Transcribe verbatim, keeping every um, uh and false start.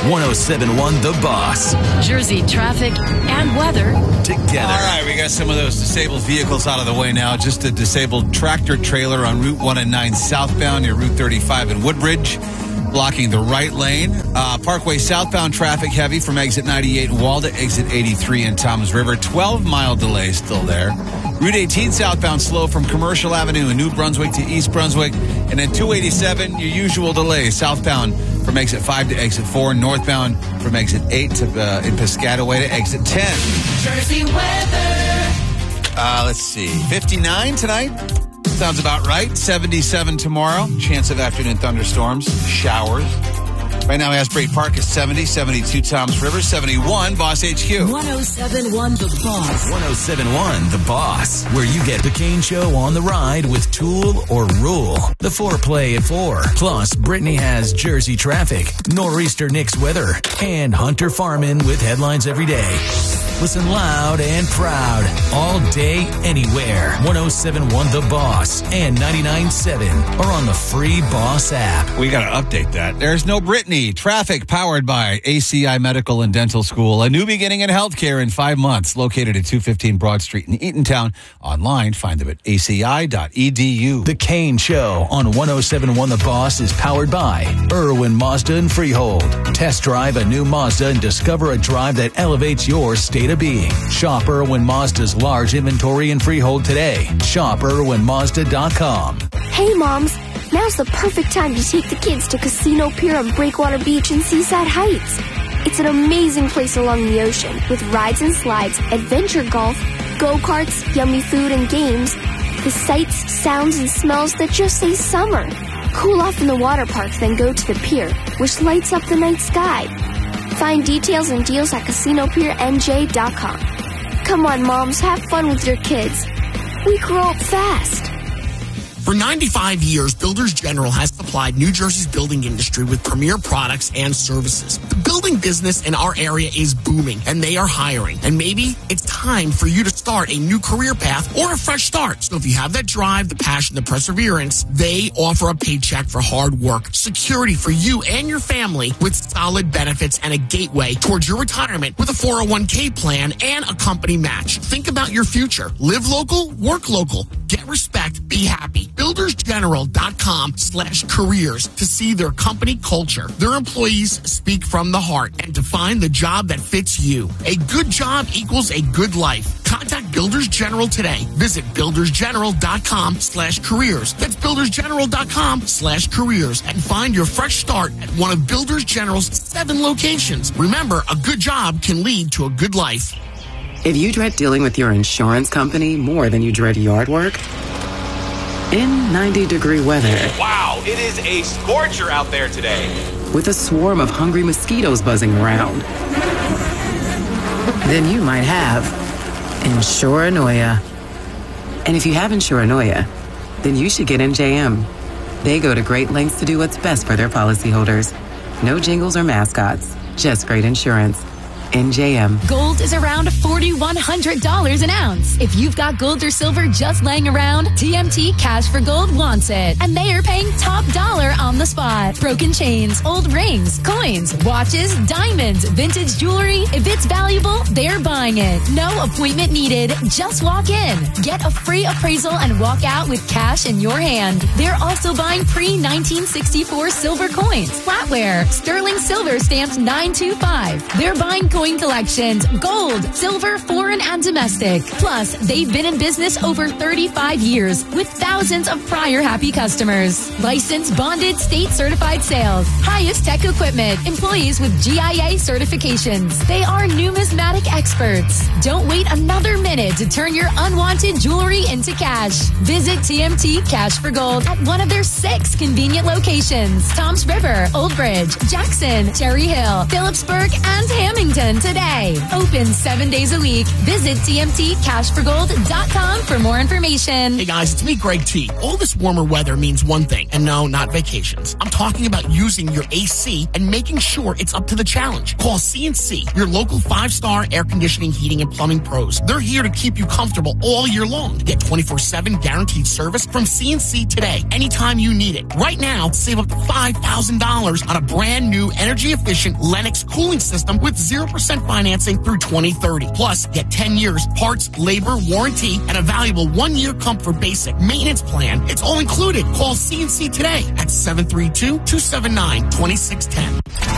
one oh seven point one The Boss. Jersey traffic and weather together. All right, we got some of those disabled vehicles out of the way now. Just a disabled tractor trailer on Route one and nine southbound near Route thirty-five in Woodbridge, blocking the right lane. Uh, Parkway southbound traffic heavy from exit ninety-eight in Wall to exit eighty-three in Toms River. twelve mile delay still there. Route eighteen southbound slow from Commercial Avenue in New Brunswick to East Brunswick. And then two eighty-seven, your usual delay southbound from exit five to exit four. Northbound from exit eight to uh, in Piscataway to exit ten. Jersey weather. Uh, let's see. fifty-nine tonight. Sounds about right. seventy-seven tomorrow. Chance of afternoon thunderstorms, showers. Right now, Asbury Park is seventy, seventy-two Toms River, seventy-one Boss H Q. one oh seven point one The Boss. one oh seven point one The Boss, where you get the Kane Show on the ride with Tool or Rule. The foreplay at four. Plus, Brittany has Jersey traffic, Nor'easter Nick's weather, and Hunter Farman with headlines every day. Listen loud and proud all day, anywhere. one oh seven point one The Boss and ninety-nine point seven are on the free Boss app. We got to update that. There's no Brittany. Traffic powered by A C I Medical and Dental School. A new beginning in healthcare in five months. Located at two fifteen Broad Street in Eatontown. Online, find them at a c i dot e d u. The Kane Show on one oh seven point one The Boss is powered by Irwin Mazda and Freehold. Test drive a new Mazda and discover a drive that elevates your state of being. Shop Irwin Mazda's large inventory in Freehold today. Shop irwin mazda dot com. Hey, moms. Now's the perfect time to take the kids to Casino Pier on Breakwater Beach and Seaside Heights. It's an amazing place along the ocean with rides and slides, adventure golf, go-karts, yummy food and games, the sights, sounds, and smells that just say summer. Cool off in the water park, then go to the pier, which lights up the night sky. Find details and deals at casino pier n j dot com. Come on, moms, have fun with your kids. We grow up fast. For ninety-five years, Builders General has supplied New Jersey's building industry with premier products and services. The building business in our area is booming, and they are hiring. And maybe it's time for you to start a new career path or a fresh start. So if you have that drive, the passion, the perseverance, they offer a paycheck for hard work, security for you and your family with solid benefits and a gateway towards your retirement with a four oh one k plan and a company match. Think about your future. Live local, work local. Get respect, be happy. builders general dot com slash careers to see their company culture. Their employees speak from the heart and to find the job that fits you. A good job equals a good life. Contact Builders General today. Visit builders general dot com slash careers. That's builders general dot com slash careers and find your fresh start at one of Builders General's seven locations. Remember, a good job can lead to a good life. If you dread dealing with your insurance company more than you dread yard work, in ninety degree weather. Wow, it is a scorcher out there today. With a swarm of hungry mosquitoes buzzing around, then you might have Insuranoia. And if you have Insuranoia, then you should get N J M. They go to great lengths to do what's best for their policyholders. No jingles or mascots, just great insurance. N J M. Gold is around four thousand one hundred dollars an ounce. If you've got gold or silver just laying around, T M T Cash for Gold wants it. And they are paying top dollar on the spot. Broken chains, old rings, coins, watches, diamonds, vintage jewelry. If it's valuable, they're buying it. No appointment needed. Just walk in. Get a free appraisal and walk out with cash in your hand. They're also buying pre nineteen sixty-four silver coins, flatware, sterling silver stamped nine two five. They're buying coin collections, gold, silver, foreign, and domestic. Plus, they've been in business over thirty-five years with thousands of prior happy customers. Licensed, bonded, state-certified sales. Highest tech equipment. Employees with G I A certifications. They are numismatic experts. Don't wait another minute to turn your unwanted jewelry into cash. Visit T M T Cash for Gold at one of their six convenient locations. Toms River, Old Bridge, Jackson, Cherry Hill, Phillipsburg, and Hamilton. fun today. Open seven days a week. Visit T M T cash for gold dot com for more information. Hey guys, it's me, Greg T. All this warmer weather means one thing, and no, not vacations. I'm talking about using your A C and making sure it's up to the challenge. Call C N C, your local five-star air conditioning, heating, and plumbing pros. They're here to keep you comfortable all year long. Get twenty-four seven guaranteed service from C N C today, anytime you need it. Right now, save up to five thousand dollars on a brand new energy-efficient Lennox cooling system with zero percent financing through twenty thirty. Plus, get ten years parts, labor, warranty, and a valuable one-year comfort basic maintenance plan. It's all included. Call C N C today at seven three two, two seven nine, two six one zero.